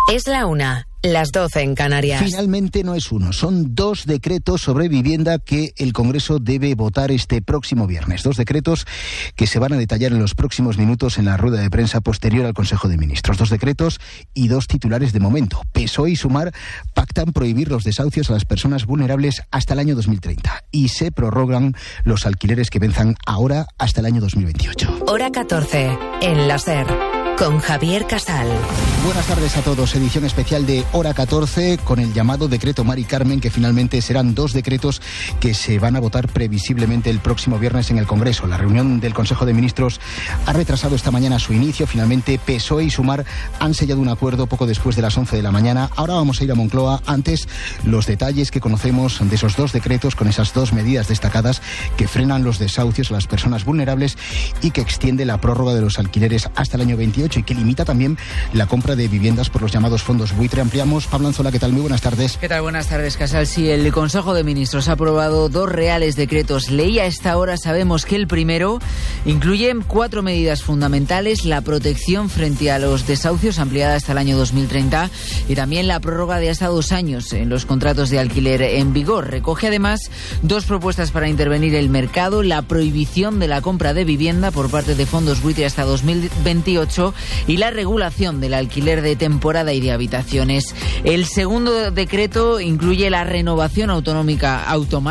Es la 1, las 12 en Canarias. Finalmente no es uno, son 2 decretos sobre vivienda que el Congreso debe votar este próximo viernes. 2 decretos que se van a detallar en los próximos minutos en la rueda de prensa posterior al Consejo de Ministros. 2 decretos y 2 titulares de momento. PSOE y Sumar pactan prohibir los desahucios a las personas vulnerables hasta el año 2030 y se prorrogan los alquileres que venzan ahora hasta el año 2028. Hora 14, en la SER. Con Javier Casal. Buenas tardes a todos. Edición especial de Hora 14 con el llamado Decreto Mari Carmen, que finalmente serán 2 decretos que se van a votar previsiblemente el próximo viernes en el Congreso. La reunión del Consejo de Ministros ha retrasado esta mañana su inicio. Finalmente PSOE y Sumar han sellado un acuerdo poco después de las 11 de la mañana. Ahora vamos a ir a Moncloa. Antes, los detalles que conocemos de esos 2 decretos con esas 2 medidas destacadas que frenan los desahucios a las personas vulnerables y que extiende la prórroga de los alquileres hasta el año 28 y que limita también la compra de viviendas por los llamados fondos buitre. Ampliamos. Pablo Anzola, ¿qué tal? Muy buenas tardes. ¿Qué tal? Buenas tardes, Casal. Sí, el Consejo de Ministros ha aprobado 2 reales decretos ley. A esta hora sabemos que el primero incluye 4 medidas fundamentales: la protección frente a los desahucios ampliada hasta el año 2030 y también la prórroga de hasta 2 años en los contratos de alquiler en vigor. Recoge además 2 propuestas para intervenir el mercado: la prohibición de la compra de vivienda por parte de fondos buitre hasta 2028 y la regulación del alquiler de temporada y de habitaciones. El segundo decreto incluye la renovación automática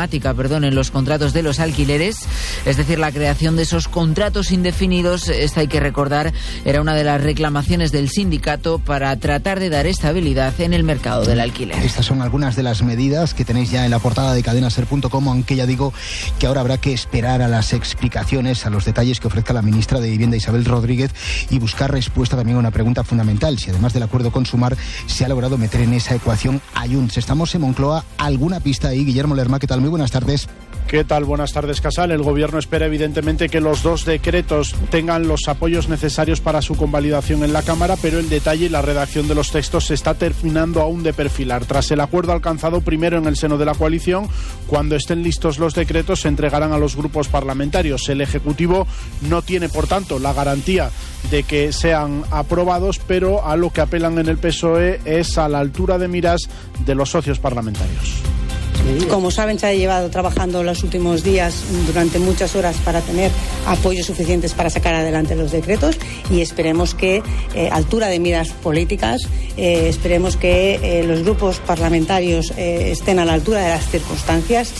en los contratos de los alquileres, es decir, la creación de esos contratos indefinidos. Esta, hay que recordar, era una de las reclamaciones del sindicato para tratar de dar estabilidad en el mercado del alquiler. Estas son algunas de las medidas que tenéis ya en la portada de cadenaser.com, aunque ya digo que ahora habrá que esperar a las explicaciones, a los detalles que ofrezca la ministra de Vivienda, Isabel Rodríguez, y buscar respuesta también a una pregunta fundamental: si además del acuerdo con Sumar se ha logrado meter en esa ecuación a Junts. Estamos en Moncloa. ¿Alguna pista ahí? Guillermo Lerma, ¿qué tal? Muy buenas tardes. ¿Qué tal? Buenas tardes, Casal. El Gobierno espera evidentemente que los 2 decretos tengan los apoyos necesarios para su convalidación en la Cámara, pero el detalle y la redacción de los textos se está terminando aún de perfilar. Tras el acuerdo alcanzado primero en el seno de la coalición, cuando estén listos los decretos se entregarán a los grupos parlamentarios. El Ejecutivo no tiene, por tanto, la garantía de que sean aprobados, pero a lo que apelan en el PSOE es a la altura de miras de los socios parlamentarios. Como saben, se ha llevado trabajando los últimos días durante muchas horas para tener apoyos suficientes para sacar adelante los decretos, y esperemos que, altura de miras políticas, esperemos que los grupos parlamentarios estén a la altura de las circunstancias.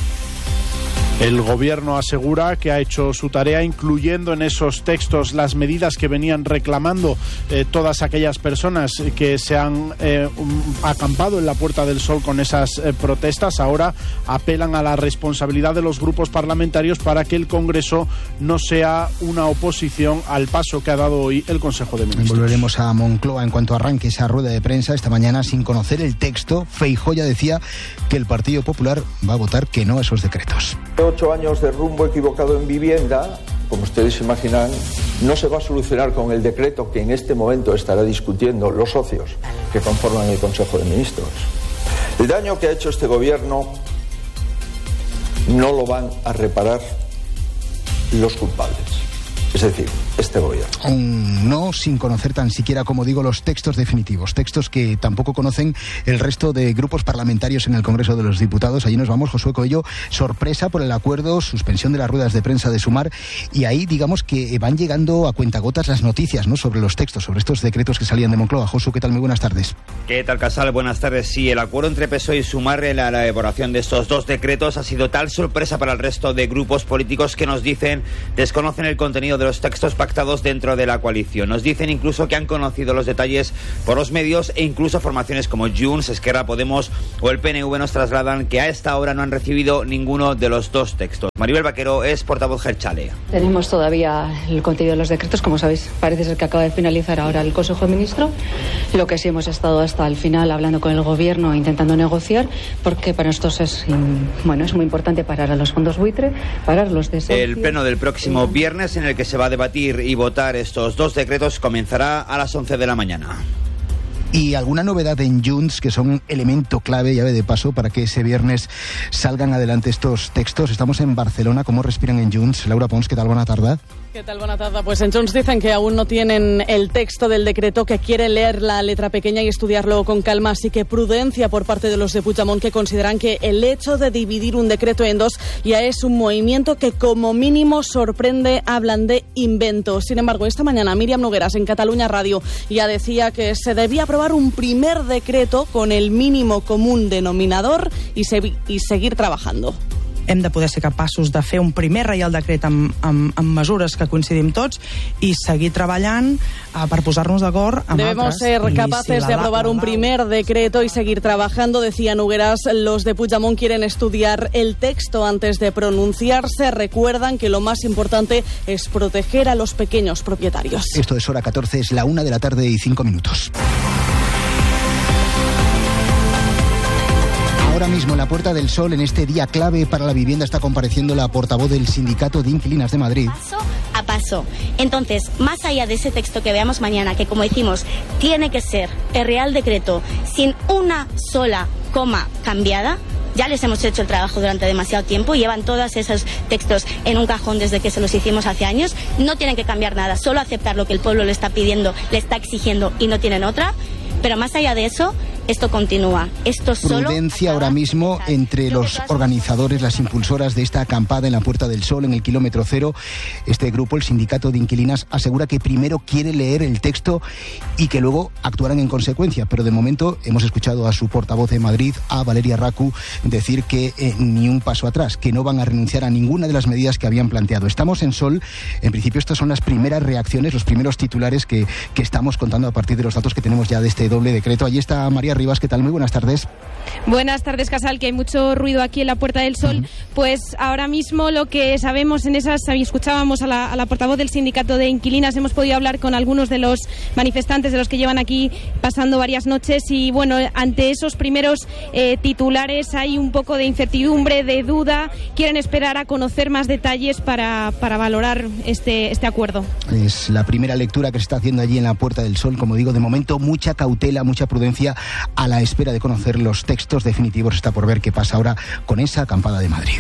El Gobierno asegura que ha hecho su tarea, incluyendo en esos textos las medidas que venían reclamando todas aquellas personas que se han acampado en la Puerta del Sol con esas protestas. Ahora apelan a la responsabilidad de los grupos parlamentarios para que el Congreso no sea una oposición al paso que ha dado hoy el Consejo de Ministros. Volveremos a Moncloa en cuanto arranque esa rueda de prensa. Esta mañana, sin conocer el texto, Feijóo ya decía que el Partido Popular va a votar que no a esos decretos. 8 años de rumbo equivocado en vivienda, como ustedes imaginan, no se va a solucionar con el decreto que en este momento estará discutiendo los socios que conforman el Consejo de Ministros. El daño que ha hecho este gobierno no lo van a reparar los culpables, es decir, este gobierno. No, sin conocer tan siquiera, como digo, los textos definitivos, textos que tampoco conocen el resto de grupos parlamentarios en el Congreso de los Diputados. Allí nos vamos, Josué Coello. Sorpresa por el acuerdo, suspensión de las ruedas de prensa de Sumar, y ahí digamos que van llegando a cuentagotas las noticias, ¿no?, sobre los textos, sobre estos decretos que salían de Moncloa. Josué, ¿qué tal? Muy buenas tardes. ¿Qué tal, Casal? Buenas tardes. Sí, el acuerdo entre PSOE y Sumar en la elaboración de estos 2 decretos ha sido tal sorpresa para el resto de grupos políticos que nos dicen desconocen el contenido de los textos pactados dentro de la coalición. Nos dicen incluso que han conocido los detalles por los medios, e incluso formaciones como Junts, Esquerra, Podemos o el PNV nos trasladan que a esta hora no han recibido ninguno de los 2 textos. Maribel Vaquero es portavoz Jeltzale. Tenemos todavía el contenido de los decretos, como sabéis, parece ser que acaba de finalizar ahora el Consejo de Ministros. Lo que sí hemos estado hasta el final hablando con el Gobierno, intentando negociar, porque para nosotros es muy importante parar a los fondos buitre, parar los desahucios. El pleno del próximo viernes, en el que se va a debatir y votar estos 2 decretos, comenzará a las 11 de la mañana. Y alguna novedad en Junts, que son elemento clave, llave de paso, para que ese viernes salgan adelante estos textos. Estamos en Barcelona. ¿Cómo respiran en Junts? Laura Pons, ¿qué tal? Buena tarde. ¿Qué tal? Buena tarde. Pues en Junts dicen que aún no tienen el texto del decreto, que quieren leer la letra pequeña y estudiarlo con calma, así que prudencia por parte de los de Puigdemont, que consideran que el hecho de dividir un decreto en dos ya es un movimiento que como mínimo sorprende. Hablan de invento. Sin embargo, esta mañana Míriam Nogueras en Catalunya Radio ya decía que se debía aprobar un primer decreto con el mínimo común denominador y seguir trabajando. Hem de poder ser capaços de fer un primer reial decret amb mesures que coincidim tots i seguir treballant per posar-nos d'acord amb Debemos ser capaces de aprobar un primer decreto y seguir trabajando, decía Nogueras. Los de Puigdemont quieren estudiar el texto antes de pronunciarse. Recuerdan que lo más importante es proteger a los pequeños propietarios. Esto es Hora 14, es la 1:05 p.m. Ahora mismo en la Puerta del Sol, en este día clave para la vivienda, está compareciendo la portavoz del Sindicato de Inquilinas de Madrid. Paso a paso. Entonces, más allá de ese texto que veamos mañana, que como decimos, tiene que ser el Real Decreto sin una sola coma cambiada, ya les hemos hecho el trabajo durante demasiado tiempo, llevan todos esos textos en un cajón desde que se los hicimos hace años, no tienen que cambiar nada, solo aceptar lo que el pueblo le está pidiendo, le está exigiendo y no tienen otra. Pero más allá de eso, esto continúa. Esto solo prudencia ahora mismo entre los organizadores, las impulsoras de esta acampada en la Puerta del Sol, en el kilómetro cero. Este grupo, el Sindicato de Inquilinas, asegura que primero quiere leer el texto y que luego actuarán en consecuencia. Pero de momento hemos escuchado a su portavoz de Madrid, a Valeria Racu, decir que ni un paso atrás, que no van a renunciar a ninguna de las medidas que habían planteado. Estamos en Sol. En principio estas son las primeras reacciones, los primeros titulares que estamos contando a partir de los datos que tenemos ya de este doble decreto. Allí está María Rivas. ¿Qué tal? Muy buenas tardes. Buenas tardes, Casal, que hay mucho ruido aquí en la Puerta del Sol. Pues ahora mismo lo que sabemos en esas, escuchábamos a la portavoz del Sindicato de Inquilinas, hemos podido hablar con algunos de los manifestantes, de los que llevan aquí pasando varias noches, y bueno, ante esos primeros titulares hay un poco de incertidumbre, de duda, quieren esperar a conocer más detalles para valorar este acuerdo. Es la primera lectura que se está haciendo allí en la Puerta del Sol. Como digo, de momento mucha cautela, mucha prudencia a la espera de conocer los textos definitivos. Está por ver qué pasa ahora con esa acampada de Madrid.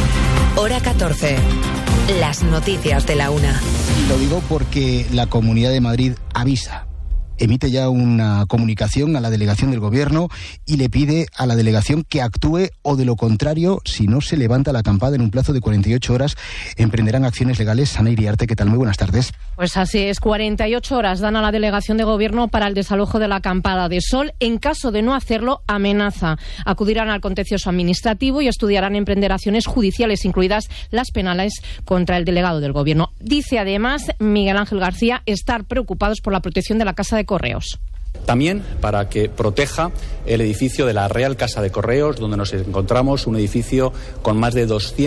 Hora 14. Las noticias de la 1. Lo digo porque la Comunidad de Madrid avisa. Emite ya una comunicación a la delegación del Gobierno y le pide a la delegación que actúe, o de lo contrario, si no se levanta la acampada en un plazo de 48 horas, emprenderán acciones legales. Ana Iriarte, ¿qué tal? Muy buenas tardes. Pues así es, 48 horas dan a la delegación de Gobierno para el desalojo de la acampada de Sol. En caso de no hacerlo, amenaza. Acudirán al contencioso administrativo y estudiarán emprender acciones judiciales, incluidas las penales, contra el delegado del Gobierno. Dice además Miguel Ángel García estar preocupados por la protección de la Casa de Correos. También para que proteja el edificio de la Real Casa de Correos, donde nos encontramos, un edificio con más de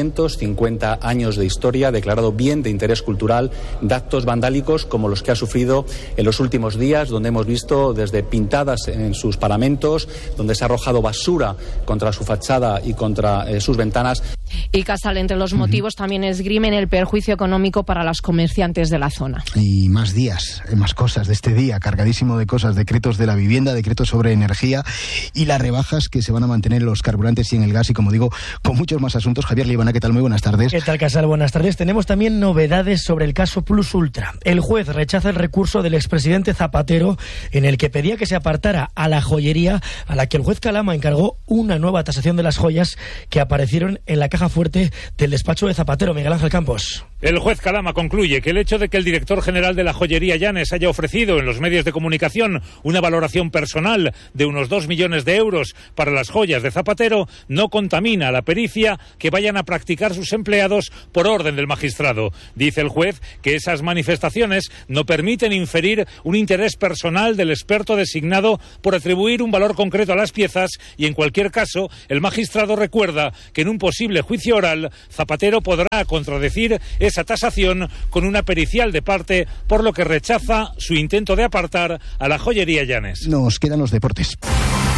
250 años de historia, declarado bien de interés cultural, de actos vandálicos como los que ha sufrido en los últimos días, donde hemos visto desde pintadas en sus paramentos, donde se ha arrojado basura contra su fachada y contra sus ventanas. Y Casal, entre los motivos, también esgrimen el perjuicio económico para los comerciantes de la zona. Y más días, más cosas de este día, cargadísimo de cosas, decretos de la vivienda, decretos sobre energía y las rebajas que se van a mantener en los carburantes y en el gas, y como digo, con muchos más asuntos. Javier Libana, ¿qué tal? Muy buenas tardes. ¿Qué tal, Casal? Buenas tardes. Tenemos también novedades sobre el caso Plus Ultra. El juez rechaza el recurso del expresidente Zapatero, en el que pedía que se apartara a la joyería, a la que el juez Calama encargó una nueva tasación de las joyas que aparecieron en la caja fuerte del despacho de Zapatero. Miguel Ángel Campos. El juez Calama concluye que el hecho de que el director general de la joyería Llanes haya ofrecido en los medios de comunicación una valoración personal de unos 2 millones de euros para las joyas de Zapatero no contamina la pericia que vayan a practicar sus empleados por orden del magistrado. Dice el juez que esas manifestaciones no permiten inferir un interés personal del experto designado por atribuir un valor concreto a las piezas, y en cualquier caso el magistrado recuerda que en un posible juicio oral Zapatero podrá contradecir esa tasación con una pericial de parte, por lo que rechaza su intento de apartar a la joyería Llanes. Nos quedan los deportes.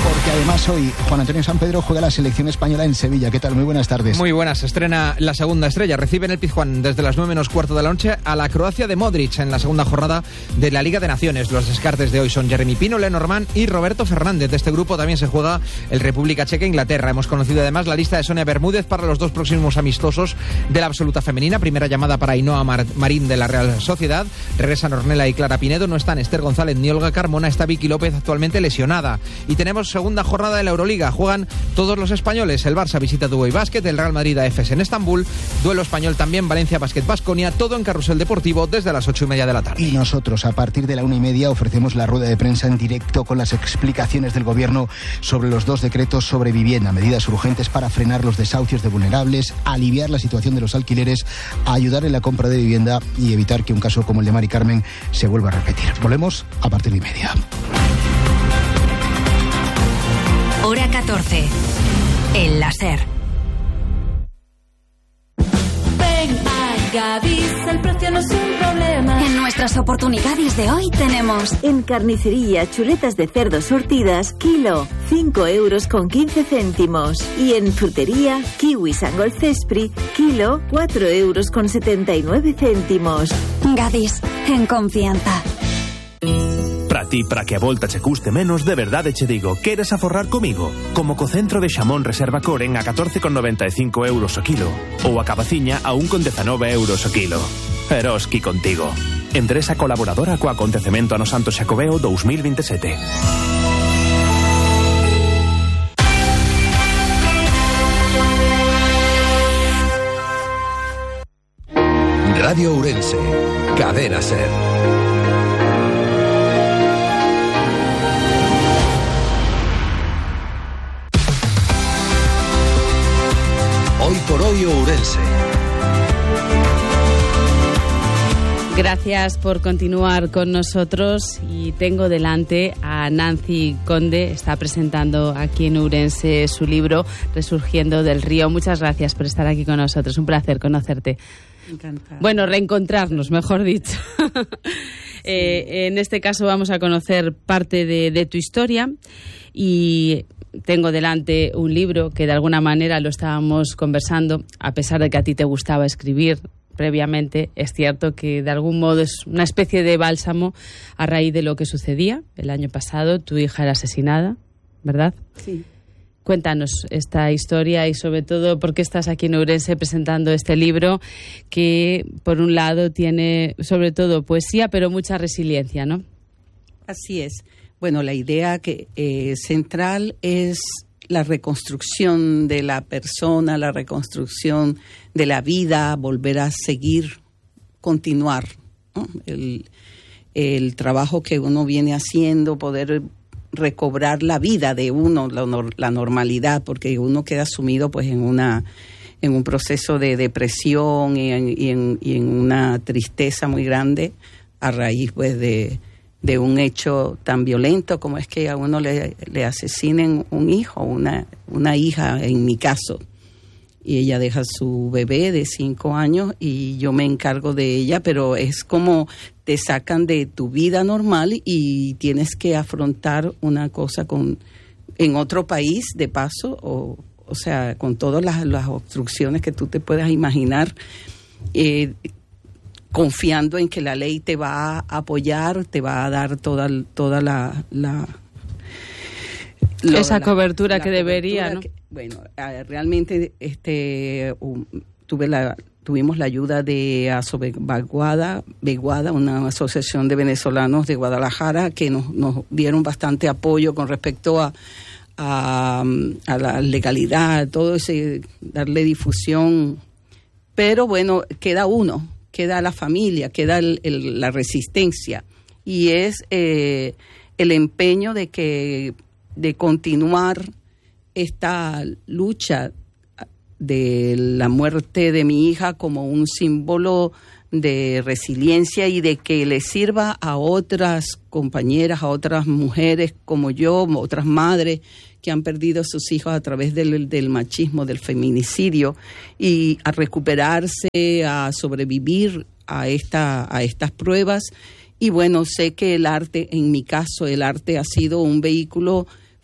Porque además hoy Juan Antonio Sampedro juega la selección española en Sevilla. ¿Qué tal? Muy buenas tardes. Muy buenas. Se estrena la segunda estrella. Recibe en el Pizjuán desde las 9:15 de la noche a la Croacia de Modric en la segunda jornada de la Liga de Naciones. Los descartes de hoy son Jeremy Pino, Lenormand y Roberto Fernández. De este grupo también se juega el República Checa e Inglaterra. Hemos conocido además la lista de Sonia Bermúdez para los 2 próximos amistosos de la absoluta femenina. Primera llamada para Ainhoa Marín de la Real Sociedad. Regresan Ornella y Clara Pinedo. No están Esther González ni Olga Carmona. Está Vicky López, actualmente lesionada. Y tenemos segunda jornada de la Euroliga. Juegan todos los españoles. El Barça visita Dubai Basket, el Real Madrid a Efes en Estambul. Duelo español también, Valencia Basket Baskonia. Todo en Carrusel Deportivo desde las 8:30 de la tarde. Y nosotros a partir de la 1:30 ofrecemos la rueda de prensa en directo con las explicaciones del Gobierno sobre los 2 decretos sobre vivienda, medidas urgentes para frenar los desahucios de vulnerables, aliviar la situación de los alquileres, ayudar en la compra de vivienda y evitar que un caso como el de Mari Carmen se vuelva a repetir. Volvemos a partir de 1:30. Hora 14. El láser. Ven a Gadis, el precio no es un problema. En nuestras oportunidades de hoy tenemos en carnicería chuletas de cerdo sortidas, kilo, 5,15 €. Y en frutería, kiwis Angol Cespri, kilo, 4,79 €. Gadis, en confianza. Para ti, para que a volta che custe menos, de verdade che digo, queres aforrar comigo? Como co centro de xamón Reserva Coren a 14,95 € o kilo, ou a cabaciña a 1,19 € o kilo. Eroski contigo. Empresa colaboradora co acontecemento Ano Santo Xacobeo 2027. Radio Ourense, Cadena SER. Hoy por hoy Ourense. Gracias por continuar con nosotros y tengo delante a Nancy Conde. Está presentando aquí en Ourense su libro Resurgiendo del Río. Muchas gracias por estar aquí con nosotros. Un placer conocerte. Encantada. Bueno, reencontrarnos, mejor dicho. En este caso vamos a conocer parte de tu historia y tengo delante un libro que de alguna manera lo estábamos conversando, a pesar de que a ti te gustaba escribir previamente, es cierto que de algún modo es una especie de bálsamo a raíz de lo que sucedía el año pasado. Tu hija era asesinada, ¿verdad? Sí. Cuéntanos esta historia y sobre todo por qué estás aquí en Ourense presentando este libro que por un lado tiene sobre todo poesía pero mucha resiliencia, ¿no? Así es. Bueno, la idea que central es la reconstrucción de la persona, la reconstrucción de la vida, volver a seguir, continuar, ¿no? El trabajo que uno viene haciendo, poder recobrar la vida de uno, la normalidad, porque uno queda sumido pues en un proceso de depresión y en una tristeza muy grande a raíz pues de un hecho tan violento como es que a uno le asesinen un hijo, una hija en mi caso. Y ella deja su bebé de 5 años y yo me encargo de ella, pero es como te sacan de tu vida normal y tienes que afrontar una cosa en otro país de paso, o sea, con todas las obstrucciones que tú te puedas imaginar, confiando en que la ley te va a apoyar, te va a dar toda esa cobertura que debería, ¿no? Bueno, realmente tuvimos la ayuda de Beguada, una asociación de venezolanos de Guadalajara, que nos dieron bastante apoyo con respecto a la legalidad, todo ese, darle difusión. Pero bueno, queda la familia, queda la resistencia, y es el empeño de continuar esta lucha de la muerte de mi hija como un símbolo de resiliencia y de que le sirva a otras compañeras, a otras mujeres como yo, otras madres que han perdido a sus hijos a través del machismo, del feminicidio, y a recuperarse, a sobrevivir a estas pruebas. Y bueno, sé que el arte, en mi caso, el arte ha sido un vehículo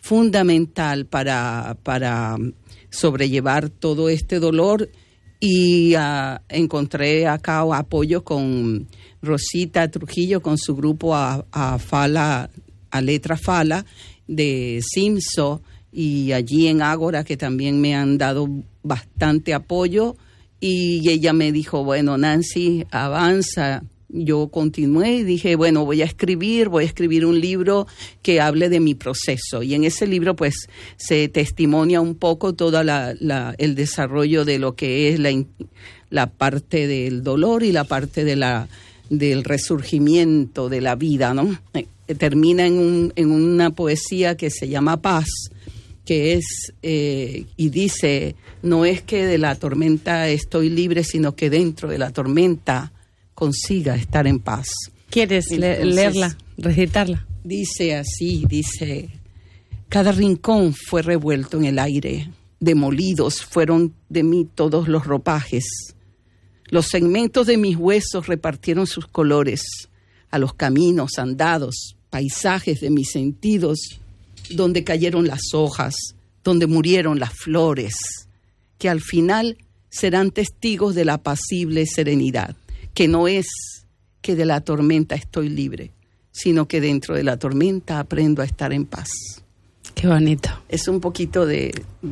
fundamental para sobrellevar todo este dolor, y encontré acá apoyo con Rosita Trujillo, con su grupo a Letra Fala de Simso, y allí en Ágora, que también me han dado bastante apoyo, y ella me dijo, bueno, Nancy, avanza. Yo continué y dije, bueno, voy a escribir un libro que hable de mi proceso, y en ese libro pues se testimonia un poco todo el desarrollo de lo que es la parte del dolor y la parte del resurgimiento de la vida, ¿no? Termina en una poesía que se llama Paz, que es, y dice, no es que de la tormenta estoy libre, sino que dentro de la tormenta consiga estar en paz. ¿Quieres leerla, recitarla? Dice así, cada rincón fue revuelto en el aire, demolidos fueron de mí todos los ropajes, los segmentos de mis huesos repartieron sus colores a los caminos andados, paisajes de mis sentidos, donde cayeron las hojas, donde murieron las flores, que al final serán testigos de la apacible serenidad, que no es que de la tormenta estoy libre, sino que dentro de la tormenta aprendo a estar en paz. Qué bonito. Es un poquito de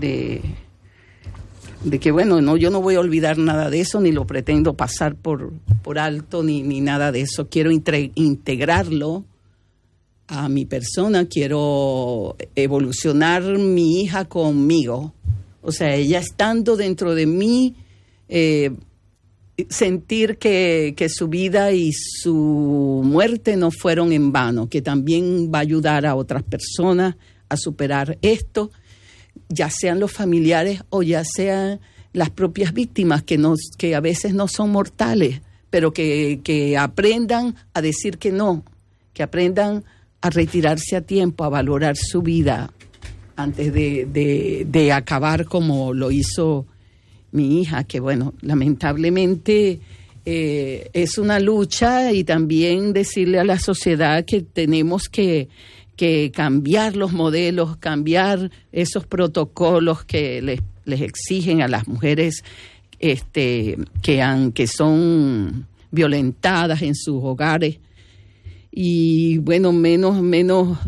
que, bueno, no, yo no voy a olvidar nada de eso, ni lo pretendo pasar por alto, ni nada de eso. Quiero integrarlo a mi persona, quiero evolucionar mi hija conmigo. O sea, ella estando dentro de mí, sentir que su vida y su muerte no fueron en vano, que también va a ayudar a otras personas a superar esto, ya sean los familiares o ya sean las propias víctimas, que a veces no son mortales, pero que aprendan a decir que no, que aprendan a retirarse a tiempo, a valorar su vida antes de acabar como lo hizo mi hija, que bueno, lamentablemente es una lucha, y también decirle a la sociedad que tenemos que cambiar los modelos, cambiar esos protocolos que les exigen a las mujeres que son violentadas en sus hogares, y bueno, menos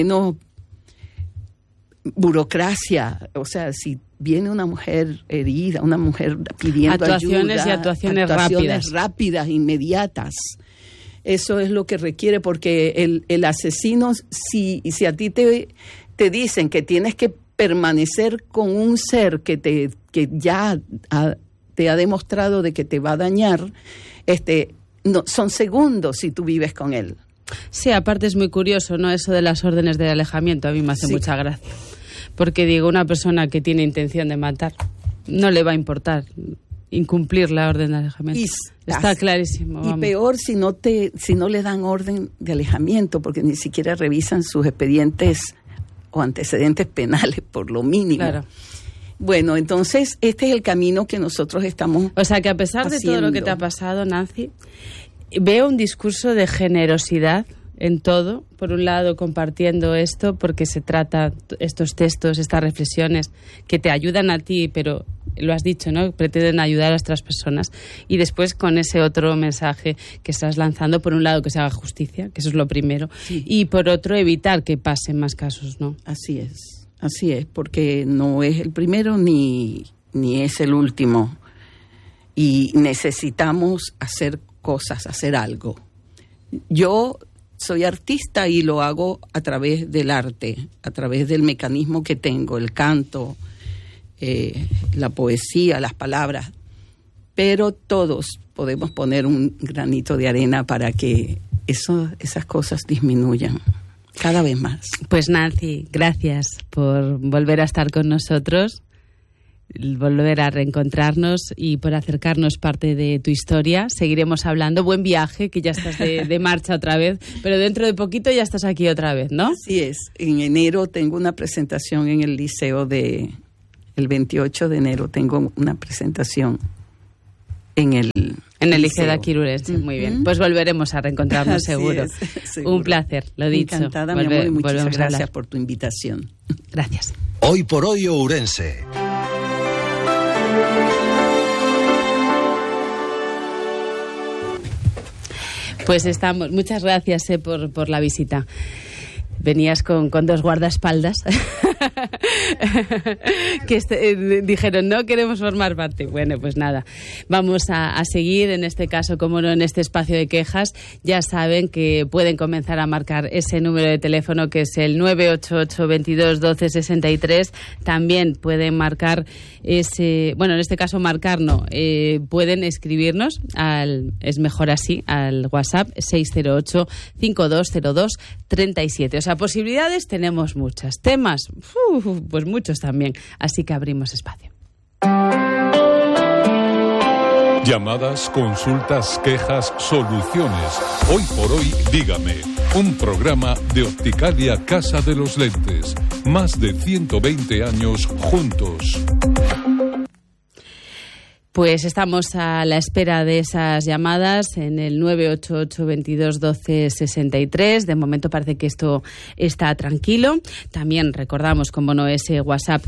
burocracia. O sea, si viene una mujer herida, una mujer pidiendo ayuda, actuaciones rápidas, inmediatas. Eso es lo que requiere, porque el asesino, si a ti te dicen que tienes que permanecer con un ser que ya te ha demostrado de que te va a dañar, no, son segundos si tú vives con él. Sí, aparte es muy curioso, ¿no? Eso de las órdenes de alejamiento, a mí me hace mucha gracia. Porque digo, una persona que tiene intención de matar, no le va a importar incumplir la orden de alejamiento. Está clarísimo. Vamos. Y peor si no le dan orden de alejamiento, porque ni siquiera revisan sus expedientes o antecedentes penales, por lo mínimo. Claro. Bueno, entonces este es el camino que nosotros estamos. O sea, que a pesar de todo lo que te ha pasado, Nancy, veo un discurso de generosidad en todo. Por un lado, compartiendo esto, porque se trata estos textos, estas reflexiones que te ayudan a ti, pero lo has dicho, ¿no? Pretenden ayudar a otras personas. Y después con ese otro mensaje que estás lanzando, por un lado, que se haga justicia, que eso es lo primero, sí. Y por otro, evitar que pasen más casos, ¿no? Así es, porque no es el primero ni es el último. Y necesitamos hacer cosas, hacer algo. Yo soy artista y lo hago a través del arte, a través del mecanismo que tengo, el canto, la poesía, las palabras. Pero todos podemos poner un granito de arena para que esas cosas disminuyan cada vez más. Pues Nancy, gracias por volver a estar con nosotros, volver a reencontrarnos y por acercarnos parte de tu historia. Seguiremos hablando. Buen viaje, que ya estás de marcha otra vez, pero dentro de poquito ya estás aquí otra vez, ¿no? Así es. En enero tengo una presentación en el liceo el 28 de enero tengo una presentación En el Liceo de aquí Urense, muy bien. Pues volveremos a reencontrarnos seguro. Seguro. Un placer, lo dicho. Encantada, mi amor, y muchas gracias por tu invitación. Gracias. Hoy por hoy Ourense. Pues estamos. Muchas gracias por la visita. Venías con dos guardaespaldas que dijeron no queremos formar parte. Bueno, pues nada, vamos a seguir en este caso, como no, en este espacio de quejas. Ya saben que pueden comenzar a marcar ese número de teléfono que es el 988 22 12 63. También pueden marcar ese, bueno, en este caso marcar no, pueden escribirnos es mejor así, al WhatsApp 608 5202 37. O sea, posibilidades tenemos muchas. Temas, pues muchos también. Así que abrimos espacio. Llamadas, consultas, quejas, soluciones. Hoy por hoy, dígame. Un programa de Opticalia Casa de los Lentes. Más de 120 años juntos. Pues estamos a la espera de esas llamadas en el 988 22 12 63. De momento parece que esto está tranquilo. También recordamos, como no, ese WhatsApp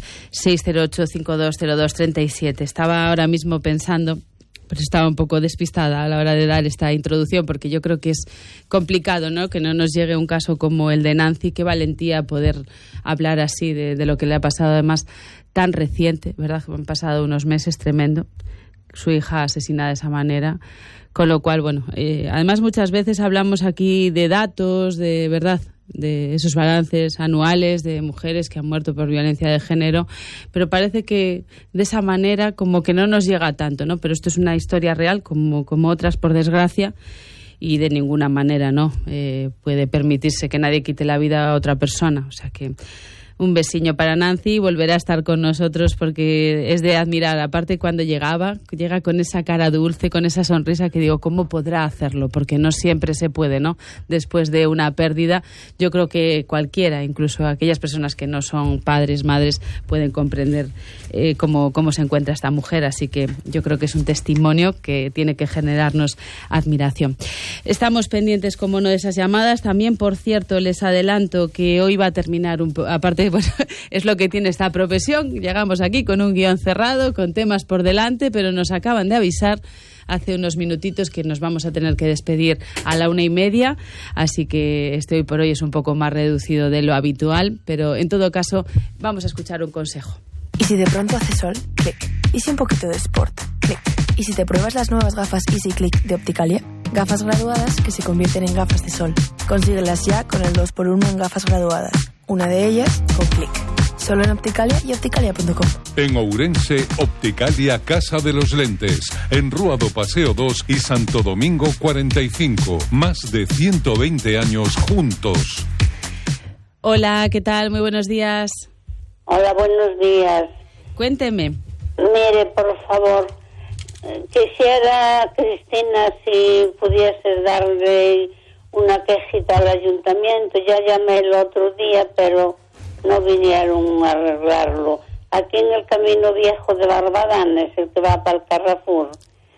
608 5202 37. Estaba ahora mismo pensando, pero estaba un poco despistada a la hora de dar esta introducción, porque yo creo que es complicado, ¿no?, que no nos llegue un caso como el de Nancy. Qué valentía poder hablar así de lo que le ha pasado, además tan reciente, ¿verdad? Han pasado unos meses tremendo. Su hija asesinada de esa manera, con lo cual, bueno, además muchas veces hablamos aquí de datos, de verdad, de esos balances anuales de mujeres que han muerto por violencia de género, pero parece que de esa manera como que no nos llega tanto, ¿no? Pero esto es una historia real, como otras, por desgracia, y de ninguna manera, ¿no?, puede permitirse que nadie quite la vida a otra persona. O sea que un besiño para Nancy, volverá a estar con nosotros porque es de admirar. Aparte, cuando llega con esa cara dulce, con esa sonrisa, que digo, ¿cómo podrá hacerlo? Porque no siempre se puede, ¿no? Después de una pérdida, yo creo que cualquiera, incluso aquellas personas que no son padres, madres, pueden comprender cómo se encuentra esta mujer. Así que yo creo que es un testimonio que tiene que generarnos admiración. Estamos pendientes, como no, de esas llamadas. También, por cierto, les adelanto que hoy va a terminar aparte, pues es lo que tiene esta profesión. Llegamos aquí con un guión cerrado, con temas por delante, pero nos acaban de avisar hace unos minutitos que nos vamos a tener que despedir a la 1:30, así que este hoy por hoy es un poco más reducido de lo habitual, pero en todo caso vamos a escuchar un consejo. ¿Y si de pronto hace sol? Clic. ¿Y si un poquito de sport? Clic. ¿Y si te pruebas las nuevas gafas Easy Click de Opticalia? Gafas graduadas que se convierten en gafas de sol. Consíguelas ya con el 2x1 en gafas graduadas. Una de ellas con Clic. Solo en Opticalia y opticalia.com. En Ourense, Opticalia Casa de los Lentes. En Rúa do Paseo 2 y Santo Domingo 45. Más de 120 años juntos. Hola, ¿qué tal? Muy buenos días. Hola, buenos días. Cuénteme. Mire, por favor, quisiera, Cristina, si pudiese darle una quejita al ayuntamiento. Ya llamé el otro día, pero no vinieron a arreglarlo. Aquí en el camino viejo de Barbadanes, el que va para el Carrefour,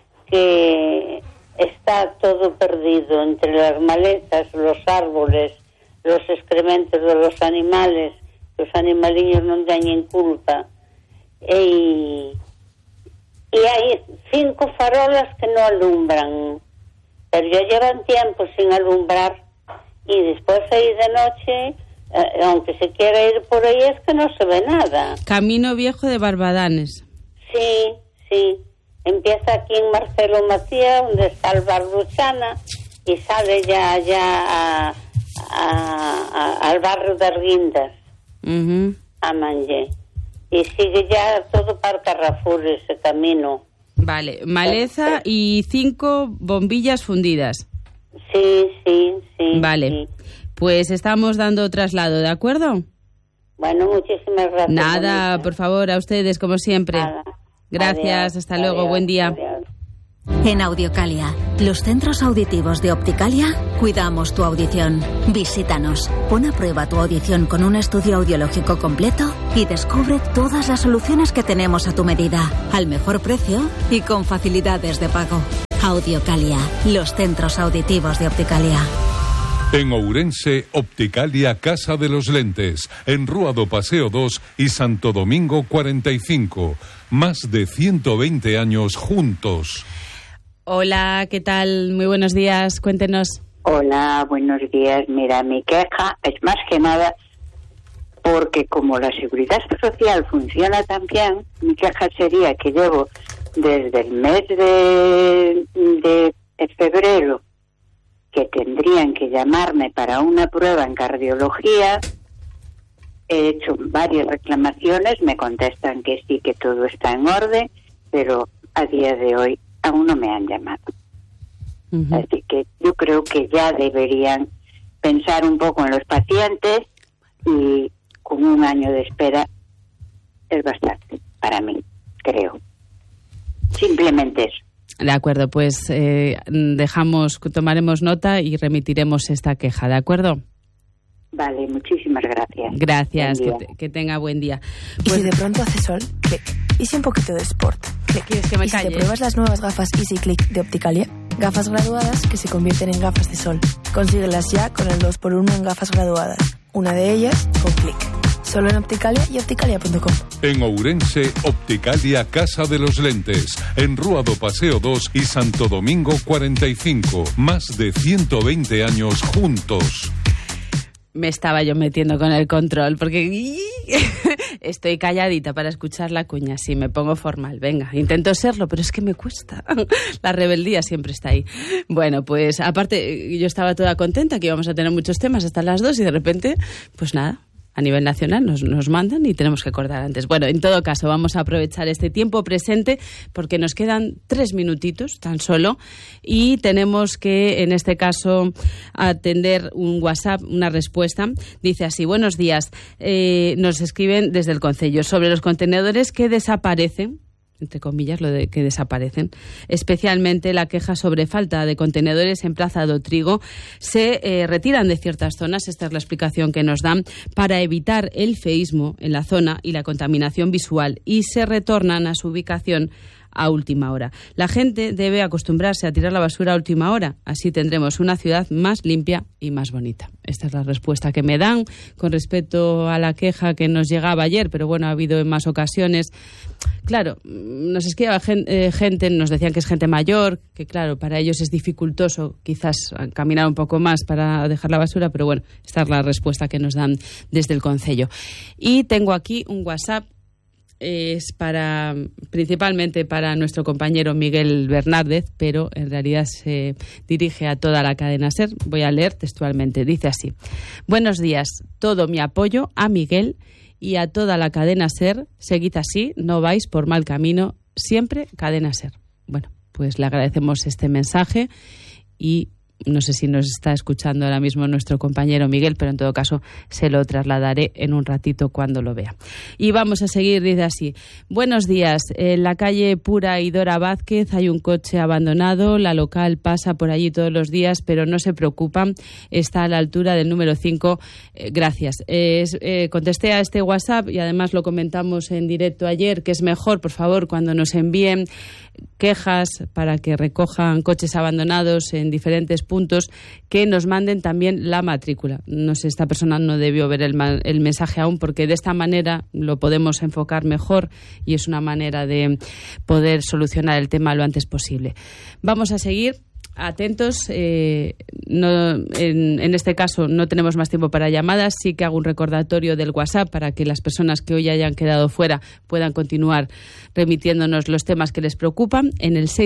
que está todo perdido entre las maletas, los árboles, los excrementos de los animales. Los animaliños non teñen culpa. E hai 5 farolas que no alumbran, pero ya llevan tiempo sin alumbrar, y después ahí de noche, aunque se quiera ir por ahí, es que no se ve nada. Camino Viejo de Barbadanes. Sí. Empieza aquí en Marcelo Macía, donde está el bar Luchana, y sale ya allá al barrio de Arguindas. A Manje. Y sigue ya todo para Carrefour ese camino. Vale, maleza y 5 bombillas fundidas. Sí. Vale, sí. Pues estamos dando traslado, ¿de acuerdo? Bueno, muchísimas gracias. Nada, por favor, a ustedes, como siempre. Nada. Gracias, hasta luego, buen día. Adiós. En Audiocalia, los centros auditivos de Opticalia, cuidamos tu audición. Visítanos, pon a prueba tu audición con un estudio audiológico completo y descubre todas las soluciones que tenemos a tu medida, al mejor precio y con facilidades de pago. Audiocalia, los centros auditivos de Opticalia. En Ourense, Opticalia Casa de los Lentes, en Rúa do Paseo 2 y Santo Domingo 45. Más de 120 años juntos. Hola, ¿qué tal? Muy buenos días, cuéntenos. Hola, buenos días. Mira, mi queja es más que nada porque como la seguridad social funciona tan bien, mi queja sería que llevo desde el mes de febrero que tendrían que llamarme para una prueba en cardiología. He hecho varias reclamaciones, me contestan que sí, que todo está en orden, pero a día de hoy aún no me han llamado. Así que yo creo que ya deberían pensar un poco en los pacientes y con un año de espera es bastante para mí, creo. Simplemente eso. De acuerdo, pues tomaremos nota y remitiremos esta queja, ¿de acuerdo? Vale, muchísimas gracias. Gracias, que tenga buen día. Pues, y si de pronto hace sol, clic. Y si un poquito de sport, clic. ¿Quieres que me calle? Si te pruebas las nuevas gafas Easy Click de Opticalia, gafas graduadas que se convierten en gafas de sol. Consíguelas ya con el 2x1 en gafas graduadas. Una de ellas con clic. Solo en Opticalia y opticalia.com. En Ourense, Opticalia Casa de los Lentes, en Rúa do Paseo 2 y Santo Domingo 45. Más de 120 años juntos. Me estaba yo metiendo con el control porque estoy calladita para escuchar la cuña. Sí, me pongo formal. Venga, intento serlo, pero es que me cuesta. La rebeldía siempre está ahí. Bueno, pues aparte yo estaba toda contenta que íbamos a tener muchos temas hasta las 2 y de repente, pues nada. A nivel nacional nos mandan y tenemos que acordar antes. Bueno, en todo caso, vamos a aprovechar este tiempo presente porque nos quedan 3 minutitos tan solo y tenemos que, en este caso, atender un WhatsApp, una respuesta. Dice así: buenos días, nos escriben desde el Concello sobre los contenedores que desaparecen, entre comillas, lo de que desaparecen, especialmente la queja sobre falta de contenedores en Plaza do Trigo. Se retiran de ciertas zonas, esta es la explicación que nos dan, para evitar el feísmo en la zona y la contaminación visual, y se retornan a su ubicación a última hora. La gente debe acostumbrarse a tirar la basura a última hora, así tendremos una ciudad más limpia y más bonita. Esta es la respuesta que me dan con respecto a la queja que nos llegaba ayer, pero bueno, ha habido en más ocasiones. Claro, nos escribía gente, nos decían que es gente mayor, que claro, para ellos es dificultoso quizás caminar un poco más para dejar la basura, pero bueno, esta es la respuesta que nos dan desde el Concello. Y tengo aquí un WhatsApp. Es principalmente para nuestro compañero Miguel Bernárdez, pero en realidad se dirige a toda la cadena SER. Voy a leer textualmente. Dice así: buenos días, todo mi apoyo a Miguel y a toda la cadena SER. Seguid así, no vais por mal camino, siempre cadena SER. Bueno, pues le agradecemos este mensaje y no sé si nos está escuchando ahora mismo nuestro compañero Miguel, pero en todo caso se lo trasladaré en un ratito cuando lo vea. Y vamos a seguir, dice así: buenos días, en la calle Pura y Dora Vázquez hay un coche abandonado, la local pasa por allí todos los días, pero no se preocupan, está a la altura del número 5. Gracias. Contesté a este WhatsApp y además lo comentamos en directo ayer, que es mejor, por favor, cuando nos envíen quejas para que recojan coches abandonados en diferentes puntos, que nos manden también la matrícula. No sé, esta persona no debió ver el mensaje aún, porque de esta manera lo podemos enfocar mejor y es una manera de poder solucionar el tema lo antes posible. Vamos a seguir atentos. En este caso no tenemos más tiempo para llamadas. Sí que hago un recordatorio del WhatsApp para que las personas que hoy hayan quedado fuera puedan continuar remitiéndonos los temas que les preocupan en el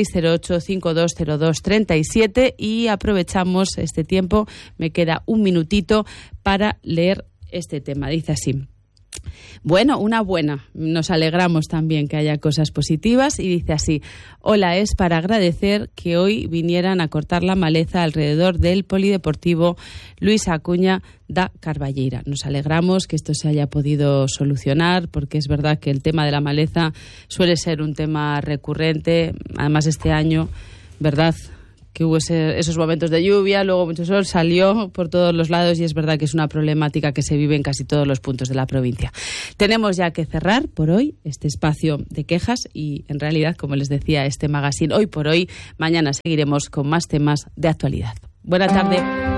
608-5202-37, y aprovechamos este tiempo, me queda un minutito para leer este tema. Dice así: Bueno, una buena. Nos alegramos también que haya cosas positivas y dice así: hola, es para agradecer que hoy vinieran a cortar la maleza alrededor del polideportivo Luis Acuña da Carballeira. Nos alegramos que esto se haya podido solucionar, porque es verdad que el tema de la maleza suele ser un tema recurrente. Además, este año, ¿verdad?, que hubo esos momentos de lluvia, luego mucho sol, salió por todos los lados y es verdad que es una problemática que se vive en casi todos los puntos de la provincia. Tenemos ya que cerrar por hoy este espacio de quejas y, en realidad, como les decía, este magazine Hoy por Hoy. Mañana seguiremos con más temas de actualidad. Buena tarde.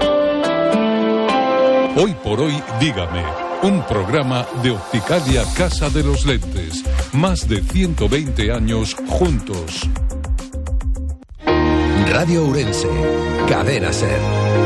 Hoy por Hoy, dígame. Un programa de Opticalia Casa de los Lentes. Más de 120 años juntos. Radio Ourense, Cadena SER.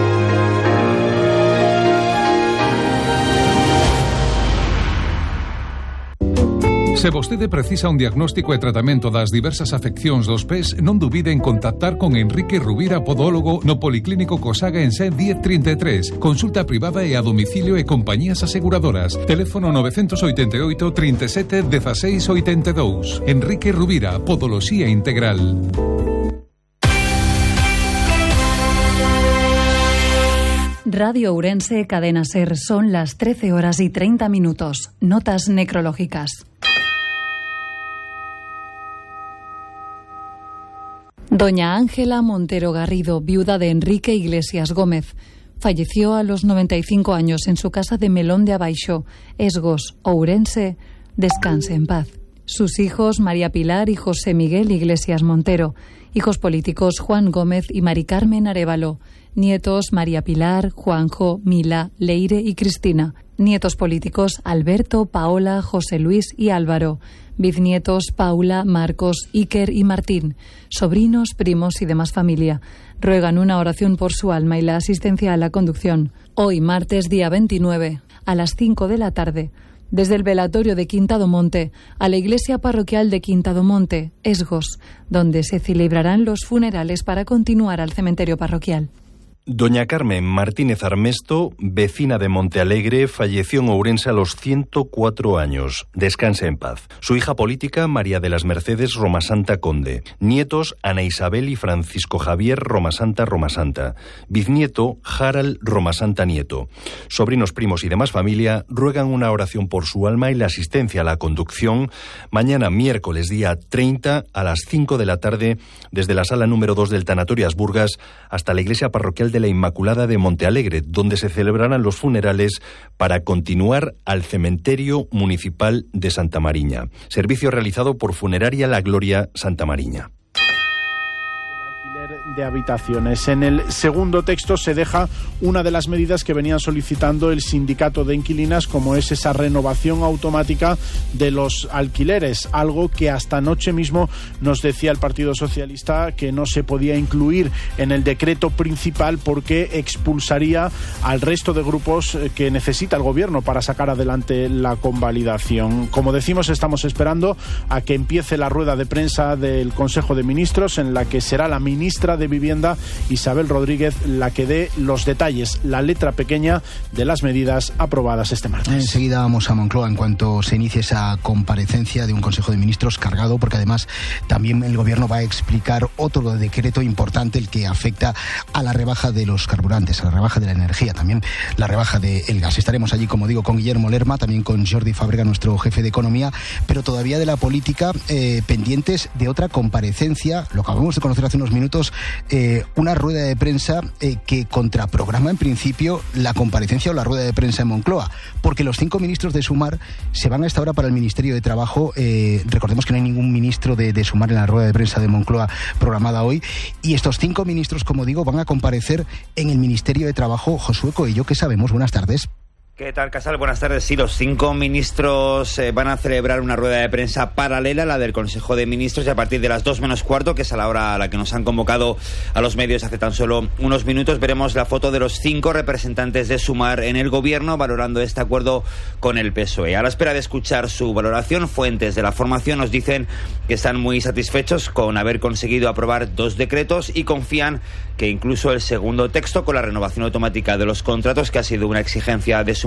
Se vostede precisa un diagnóstico e tratamento das diversas afeccións dos pés, non dubide en contactar con Enrique Rubira, podólogo, no Policlínico Cosaga en Sen 1033. Consulta privada e a domicilio e compañías aseguradoras. Teléfono 988 37 16 82. Enrique Rubira, Podoloxía Integral. Radio Ourense, Cadena SER, son las 13:30. Notas necrológicas. Doña Ángela Montero Garrido, viuda de Enrique Iglesias Gómez, falleció a los 95 años en su casa de Melón de Abaixo, Esgos, Ourense. Descanse en paz. Sus hijos María Pilar y José Miguel Iglesias Montero, hijos políticos Juan Gómez y Mari Carmen Arévalo, nietos María Pilar, Juanjo, Mila, Leire y Cristina, nietos políticos Alberto, Paola, José Luis y Álvaro, bisnietos Paula, Marcos, Iker y Martín, sobrinos, primos y demás familia. Ruegan una oración por su alma y la asistencia a la conducción. Hoy, martes, día 29, a las 5 de la tarde, desde el velatorio de Quintadomonte a la iglesia parroquial de Quintadomonte, Esgos, donde se celebrarán los funerales para continuar al cementerio parroquial. Doña Carmen Martínez Armesto, vecina de Montealegre, falleció en Ourense a los 104 años. Descanse en paz. Su hija política, María de las Mercedes Romasanta Conde. Nietos, Ana Isabel y Francisco Javier Romasanta Romasanta. Bisnieto, Harald Romasanta Nieto. Sobrinos, primos y demás familia ruegan una oración por su alma y la asistencia a la conducción mañana, miércoles, día 30, a las 5 de la tarde, desde la sala número 2 del Tanatorio Asburgas hasta la iglesia parroquial de la Inmaculada de Montealegre, donde se celebrarán los funerales para continuar al cementerio municipal de Santa Mariña. Servicio realizado por Funeraria La Gloria Santa Mariña. De habitaciones. En el segundo texto se deja una de las medidas que venían solicitando el sindicato de inquilinas, como es esa renovación automática de los alquileres, algo que hasta anoche mismo nos decía el Partido Socialista que no se podía incluir en el decreto principal porque expulsaría al resto de grupos que necesita el gobierno para sacar adelante la convalidación. Como decimos, estamos esperando a que empiece la rueda de prensa del Consejo de Ministros, en la que será la ministra de Vivienda, Isabel Rodríguez, la que dé los detalles, la letra pequeña de las medidas aprobadas este martes. Enseguida vamos a Moncloa en cuanto se inicie esa comparecencia de un Consejo de Ministros cargado, porque además también el Gobierno va a explicar otro decreto importante, el que afecta a la rebaja de los carburantes, a la rebaja de la energía, también la rebaja del gas. Estaremos allí, como digo, con Guillermo Lerma, también con Jordi Fábrega, nuestro jefe de Economía, pero todavía de la política, pendientes de otra comparecencia, lo acabamos de conocer hace unos minutos, una rueda de prensa que contraprograma en principio la comparecencia o la rueda de prensa en Moncloa, porque los 5 ministros de Sumar se van a esta hora para el Ministerio de Trabajo. Recordemos que no hay ningún ministro de Sumar en la rueda de prensa de Moncloa programada hoy, y estos 5 ministros, como digo, van a comparecer en el Ministerio de Trabajo. Josué Coello, ¿qué sabemos? Buenas tardes. ¿Qué tal, Casal? Buenas tardes. Sí, los 5 ministros van a celebrar una rueda de prensa paralela a la del Consejo de Ministros, y a partir de las 2 menos cuarto, que es a la hora a la que nos han convocado a los medios hace tan solo unos minutos, veremos la foto de los 5 representantes de Sumar en el Gobierno valorando este acuerdo con el PSOE. A la espera de escuchar su valoración, fuentes de la formación nos dicen que están muy satisfechos con haber conseguido aprobar 2 decretos y confían que incluso el segundo texto, con la renovación automática de los contratos, que ha sido una exigencia de Sumar,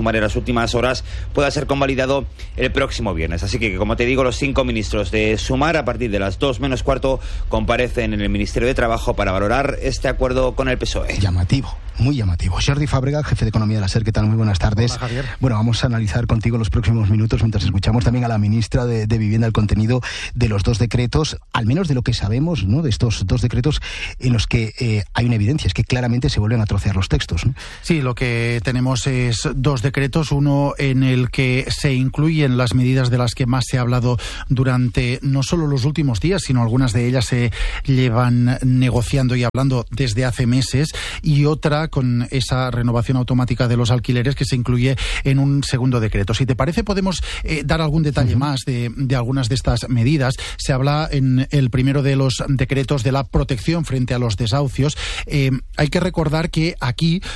Sumar en las últimas horas pueda ser convalidado el próximo viernes. Así que, como te digo, los 5 ministros de Sumar a partir de las 2 menos cuarto comparecen en el Ministerio de Trabajo para valorar este acuerdo con el PSOE. Llamativo, muy llamativo. Jordi Fábrega, jefe de Economía de la SER, ¿qué tal? Muy buenas tardes. Hola, Javier. Bueno, vamos a analizar contigo los próximos minutos mientras escuchamos también a la ministra de Vivienda el contenido de los 2 decretos, al menos de lo que sabemos, ¿no?, de estos 2 decretos en los que hay una evidencia, es que claramente se vuelven a trocear los textos, ¿no? Sí, lo que tenemos es 2 decretos, uno en el que se incluyen las medidas de las que más se ha hablado durante no solo los últimos días, sino algunas de ellas se llevan negociando y hablando desde hace meses, y otra con esa renovación automática de los alquileres que se incluye en un segundo decreto. Si te parece, podemos dar algún detalle más de algunas de estas medidas. Se habla en el primero de los decretos de la protección frente a los desahucios. Hay que recordar que aquí